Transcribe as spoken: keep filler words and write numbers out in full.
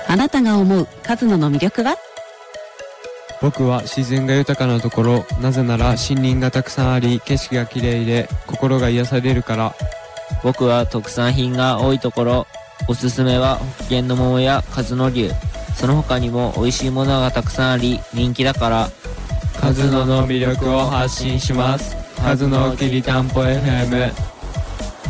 あなたが思うカズノの魅力は？ 僕は自然が豊かなところ、なぜなら森林がたくさんあり、景色が綺麗で心が癒されるから。 僕は特産品が多いところ、おすすめは北見の桃やカズノ牛、その他にも美味しいものがたくさんあり人気だから。 カズノの魅力を発信します。カズノきりたんぽ エフエム。